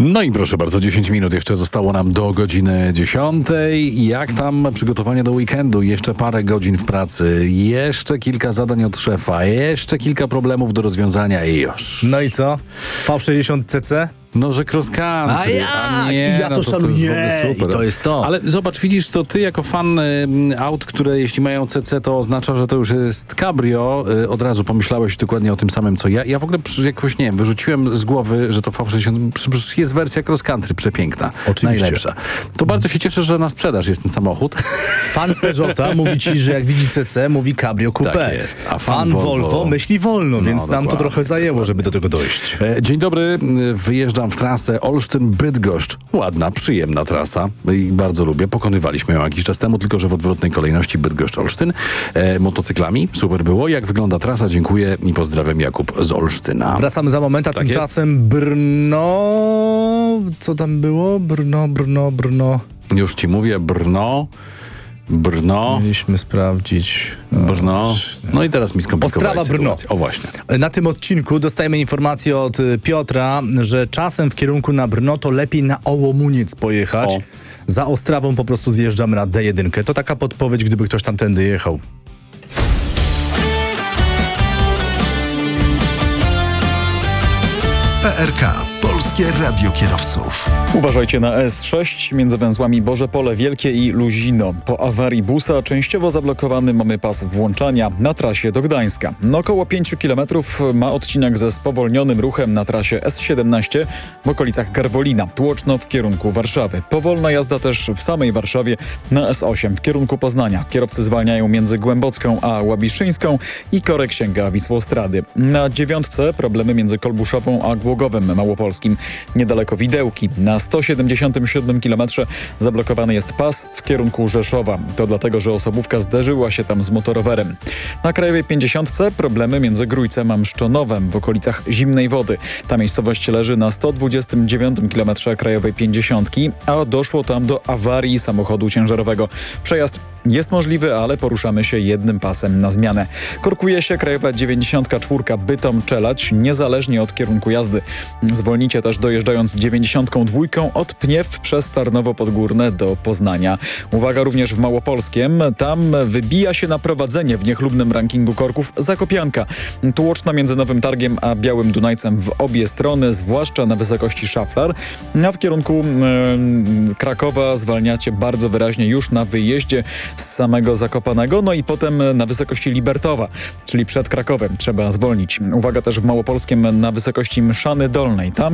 No i proszę bardzo, 10 minut jeszcze zostało nam do godziny 10. Jak tam przygotowania do weekendu? Jeszcze parę godzin w pracy, jeszcze kilka zadań od szefa, jeszcze kilka problemów do rozwiązania i już. No i co? V60cc? No, że cross country. Ja to szanuję. Super. I to jest to. Ale zobacz, widzisz, to ty jako fan aut, które jeśli mają CC, to oznacza, że to już jest cabrio. Od razu pomyślałeś dokładnie o tym samym, co ja. Ja w ogóle jakoś, nie wiem, wyrzuciłem z głowy, że to V60 przecież jest wersja cross country przepiękna. Oczywiście. Najlepsza. To bardzo się cieszę, że na sprzedaż jest ten samochód. Fan Peugeota mówi ci, że jak widzi CC, mówi cabrio coupé. Tak jest. A fan Volvo myśli wolno, więc nam to dokładnie, trochę zajęło, żeby do tego dojść. Dzień dobry, wyjeżdżam w trasę Olsztyn-Bydgoszcz. Ładna, przyjemna trasa i bardzo lubię. Pokonywaliśmy ją jakiś czas temu, tylko że w odwrotnej kolejności Bydgoszcz-Olsztyn. Motocyklami, super było. Jak wygląda trasa? Dziękuję i pozdrawiam, Jakub z Olsztyna. Wracamy za moment, a Tak tymczasem Brno... Co tam było? Brno... Już ci mówię, Brno. Mieliśmy sprawdzić... Brno. No i teraz mi skomplikowałeś Ostrawa, Brno. sytuację. O właśnie. Na tym odcinku dostajemy informację od Piotra, że czasem w kierunku na Brno to lepiej na Ołomuniec pojechać. O. Za Ostrawą po prostu zjeżdżamy na D1. To taka podpowiedź, gdyby ktoś tamtędy jechał. PRK. Polskie Radio Kierowców. Uważajcie na S6 między węzłami Boże Pole Wielkie i Luzino. Po awarii busa częściowo zablokowany mamy pas włączania na trasie do Gdańska. No około 5 km ma odcinek ze spowolnionym ruchem na trasie S17 w okolicach Garwolina, Tłoczno w kierunku Warszawy. Powolna jazda też w samej Warszawie na S8 w kierunku Poznania. Kierowcy zwalniają między Głębocką a Łabiszyńską i Korek sięga Wisłostrady. Na 9 problemy między Kolbuszową a Głogowem Małopolskim. Niedaleko Widełki. Na 177 km zablokowany jest pas w kierunku Rzeszowa. To dlatego, że osobówka zderzyła się tam z motorowerem. Na Krajowej 50 problemy między Grójcem a Mszczonowem w okolicach Zimnej Wody. Ta miejscowość leży na 129 km Krajowej 50, a doszło tam do awarii samochodu ciężarowego. Przejazd jest możliwy, ale poruszamy się jednym pasem na zmianę. Korkuje się Krajowa 94 Bytom-Czelać, niezależnie od kierunku jazdy. Zwolnicie też dojeżdżając 92 od Pniew przez Tarnowo Podgórne do Poznania. Uwaga również w Małopolskiem. Tam wybija się na prowadzenie w niechlubnym rankingu korków Zakopianka. Tłoczna między Nowym Targiem a Białym Dunajcem w obie strony, zwłaszcza na wysokości Szaflar. A w kierunku Krakowa zwalniacie bardzo wyraźnie już na wyjeździe z samego Zakopanego, no i potem na wysokości Libertowa, czyli przed Krakowem trzeba zwolnić. Uwaga też w Małopolskiem na wysokości Mszany Dolnej. Tam